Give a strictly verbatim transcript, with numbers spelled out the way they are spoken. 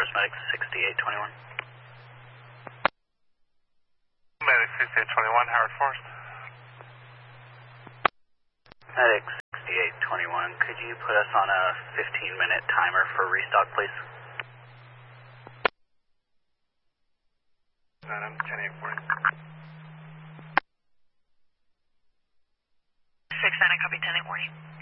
Mars Medic sixty-eight twenty-one. Medic sixty-eight twenty-one, Howard Forest. Medic sixty-eight twenty-one, could you put us on a fifteen minute timer for restock, please? I'm ten eight forty. six nine, I copy ten eight forty.